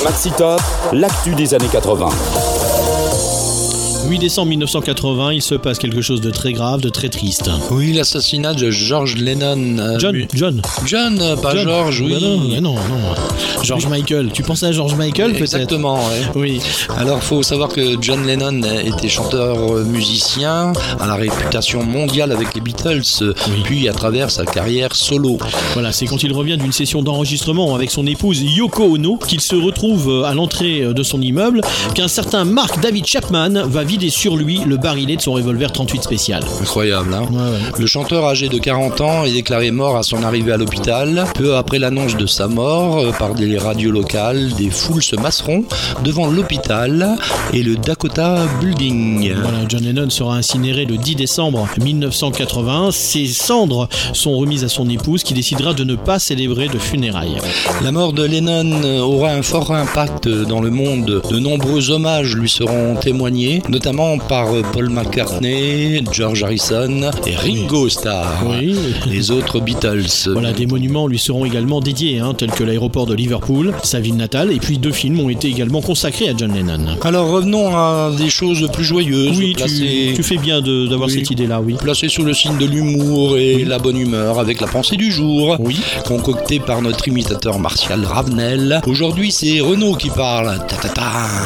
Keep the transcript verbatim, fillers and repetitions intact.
Maxi Top, l'actu des années quatre-vingts. huit décembre mille neuf cent quatre-vingts, il se passe quelque chose de très grave, de très triste. Oui, l'assassinat de George Lennon. Euh, John, mu- John. John, euh, pas John. George, oui. Bah non, bah non, non. George Michael. Tu pensais à George Michael, peut-être? Exactement, ouais. Oui. Alors, il faut savoir que John Lennon était chanteur-musicien à la réputation mondiale avec les Beatles, Oui. puis à travers sa carrière solo. Voilà, c'est quand il revient d'une session d'enregistrement avec son épouse Yoko Ono qu'il se retrouve à l'entrée de son immeuble qu'un certain Mark David Chapman va vider sur lui le barillet de son revolver trente-huit spécial. Incroyable, hein. Ouais, ouais. Le chanteur âgé de quarante ans est déclaré mort à son arrivée à l'hôpital. Peu après l'annonce de sa mort, euh, par des radios locales, des foules se masseront devant l'hôpital et le Dakota Building. Voilà, John Lennon sera incinéré le dix décembre mille neuf cent quatre-vingt. Ses cendres sont remises à son épouse qui décidera de ne pas célébrer de funérailles. La mort de Lennon aura un fort impact dans le monde. De nombreux hommages lui seront témoignés, notamment par Paul McCartney, George Harrison et Ringo Starr, Oui. les autres Beatles. Voilà, des monuments lui seront également dédiés, hein, tels que l'aéroport de Liverpool, sa ville natale, et puis deux films ont été également consacrés à John Lennon. Alors revenons à des choses plus joyeuses. Oui, placées, tu, tu fais bien de- d'avoir Oui. cette idée-là, oui. placées sous le signe de l'humour et la bonne humeur avec la pensée du jour. Oui. Concoctée par notre imitateur Martial Ravenel. Aujourd'hui, c'est Renaud qui parle. Ta ta ta.